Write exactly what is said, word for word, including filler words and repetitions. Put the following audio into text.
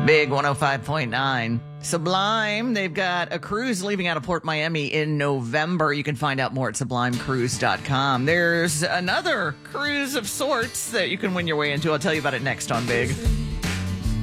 Big one oh five point nine. Sublime, they've got a cruise leaving out of Port Miami in November. You can find out more at sublime cruise dot com. There's another cruise of sorts that you can win your way into. I'll tell you about it next on Big.